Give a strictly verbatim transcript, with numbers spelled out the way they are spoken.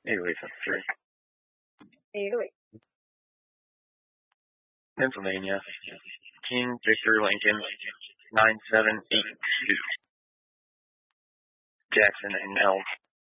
eight oh eight seven three. eight oh eight. Pennsylvania. King Victor Lincoln, nine seven eight two. Jackson and Elm.